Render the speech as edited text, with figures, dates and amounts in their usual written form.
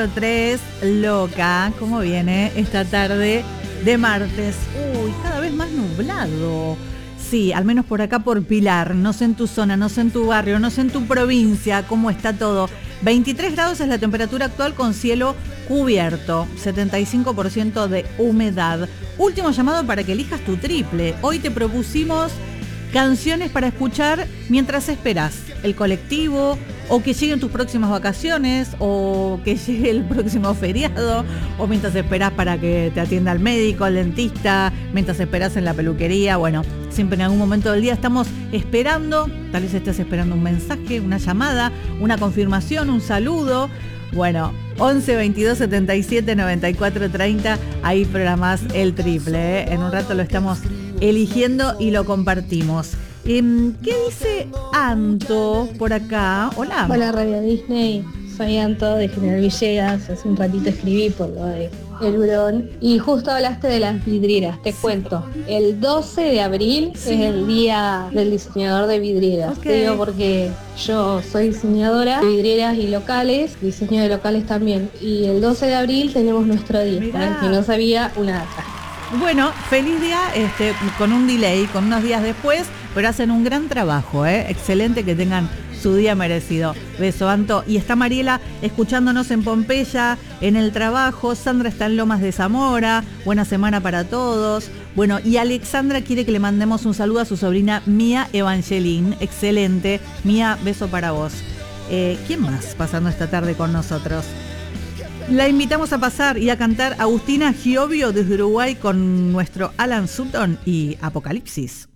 3, loca, ¿cómo viene esta tarde de martes? Uy, cada vez más nublado. Sí, al menos por acá por Pilar, no sé en tu zona, no sé en tu barrio, no sé en tu provincia, cómo está todo. 23 grados es la temperatura actual con cielo cubierto, 75% de humedad. Último llamado para que elijas tu triple. Hoy te propusimos canciones para escuchar mientras esperas el colectivo, o que lleguen tus próximas vacaciones, o que llegue el próximo feriado, o mientras esperas para que te atienda el médico, el dentista, mientras esperas en la peluquería. Bueno, siempre en algún momento del día estamos esperando, tal vez estés esperando un mensaje, una llamada, una confirmación, un saludo. Bueno, 11 22 77 94 30, ahí programás el triple, ¿eh? En un rato lo estamos eligiendo y lo compartimos. ¿Qué dice Anto por acá? Hola. Hola Radio Disney, soy Anto de General Villegas. Hace un ratito escribí por lo de El Hurón y justo hablaste de las vidrieras. Te cuento, el 12 de abril es el día del diseñador de vidrieras. Okay. Te digo porque yo soy diseñadora de vidrieras y locales, diseño de locales también. Y el 12 de abril tenemos nuestro día. Mirá. Para el que no sabía, una data. Bueno, feliz día, con un delay, con unos días después, pero hacen un gran trabajo, ¿eh? Excelente, que tengan su día merecido. Beso, Anto. Y está Mariela escuchándonos en Pompeya, en el trabajo. Sandra está en Lomas de Zamora. Buena semana para todos. Bueno, y Alexandra quiere que le mandemos un saludo a su sobrina Mía Evangeline. Excelente. Mía, beso para vos. ¿Quién más pasando esta tarde con nosotros? La invitamos a pasar y a cantar Agustina Giovio desde Uruguay con nuestro Alan Sutton y Apocalipsis.